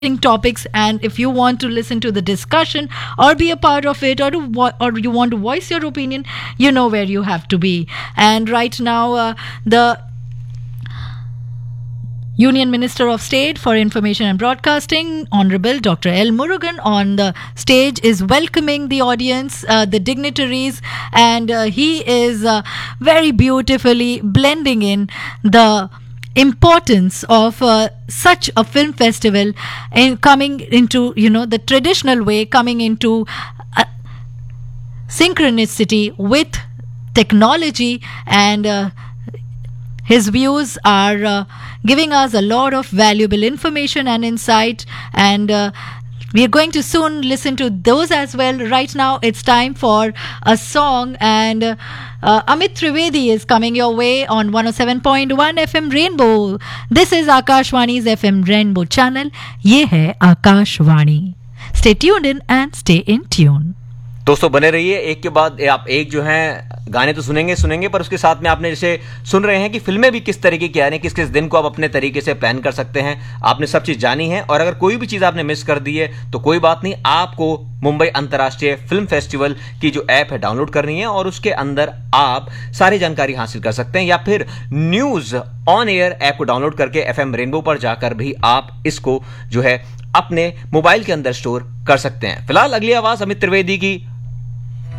topics, and if you want to listen to the discussion or be a part of it, or you want to voice your opinion, you know where you have to be. And right now, the Union Minister of State for Information and Broadcasting, Honorable Dr. L. Murugan, on the stage is welcoming the audience, the dignitaries, and he is very beautifully blending in the importance of such a film festival and coming into, the traditional way, coming into synchronicity with technology, and his views are giving us a lot of valuable information and insight, and we are going to soon listen to those as well. Right now, it's time for a song, and Amit Trivedi is coming your way on 107.1 FM Rainbow. This is Akashwani's FM Rainbow channel. Ye hai Akashwani. Stay tuned in and stay in tune. दोस्तों बने रहिए, एक के बाद आप एक जो है गाने तो सुनेंगे, पर उसके साथ में आपने जैसे सुन रहे हैं कि फिल्में भी किस तरीके की आ रही हैं, किस किस दिन को आप अपने तरीके से प्लान कर सकते हैं। आपने सब चीज़ जानी है, और अगर कोई भी चीज़ आपने मिस कर दी है तो कोई बात नहीं, आपको मुंबई अंतर्राष्ट्रीय फिल्म फेस्टिवल की जो ऐप है डाउनलोड करनी है, और उसके अंदर आप सारी जानकारी हासिल कर सकते हैं, या फिर न्यूज़ ऑन एयर ऐप को डाउनलोड करके FM रेनबो पर जाकर भी आप इसको जो है अपने मोबाइल के अंदर स्टोर कर सकते हैं। फिलहाल अगली आवाज़ अमित त्रिवेदी की